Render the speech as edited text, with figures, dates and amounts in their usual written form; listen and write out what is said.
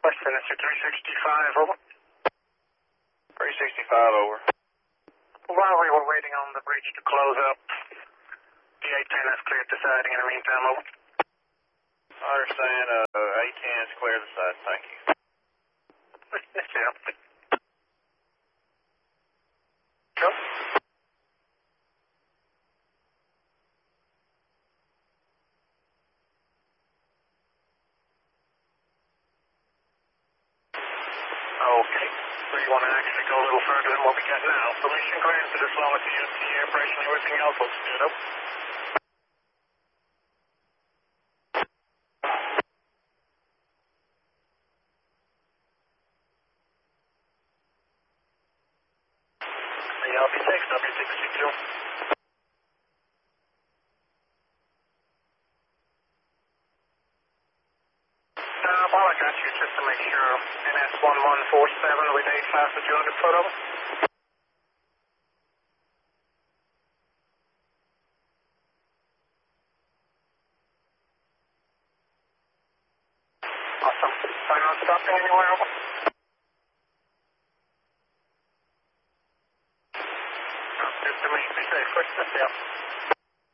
Western, it's your 365, over. 365, over. While we were waiting on the bridge to close up, the A10 has cleared the siding in the meantime, over. I understand. A10 is clear the side. Thank you. Yes, yeah. Go. Okay. So you want to actually go a little further than what we got now. Permission granted as long as you use the air pressure and everything else looks good, over. LP6, W62. While I got you, just to make sure, NS1147 with 85 to 200 foot, over. Awesome. Sign on stopping anywhere, over. Just to make me safe, quick, yeah.